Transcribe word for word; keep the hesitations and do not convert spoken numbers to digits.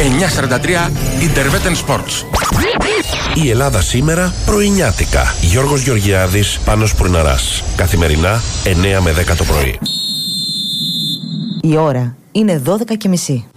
εννιακόσια σαράντα τρία Interveten Sports. Η Ελλάδα σήμερα πρωινιάτικα. Γιώργος Γεωργιάδης, Πάνος Πουρναράς. Καθημερινά εννιά με δέκα το πρωί. Η ώρα είναι δώδεκα και μισή.